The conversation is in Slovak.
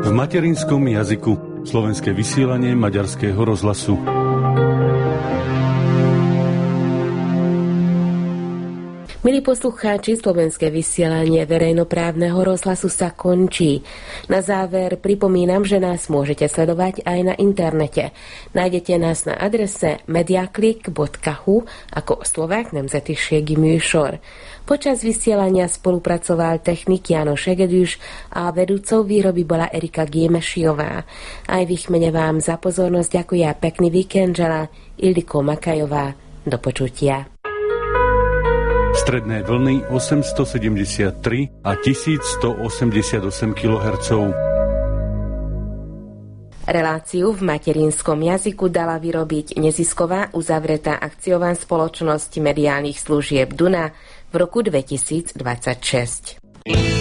V materinskom jazyku. Slovenské vysielanie Maďarského rozhlasu. Milí poslucháči, slovenské vysielanie verejnoprávneho rozhlasu sa končí. Na záver pripomínam, že nás môžete sledovať aj na internete. Nájdete nás na adrese mediaclick.hu ako Slovák nemzetiségi műsor. Počas vysielania spolupracoval technik Jano Šegedűs a vedúcou výroby bola Erika Gémešiová. Aj v ich mene vám za pozornosť ďakujem pekný víkend želá Ildiko Makajová. Do počutia. Stredné vlny 873 a 1188 kHz. Reláciu v materinskom jazyku dala vyrobiť nezisková uzavretá akciová spoločnosť mediálnych služieb Duna v roku 2026.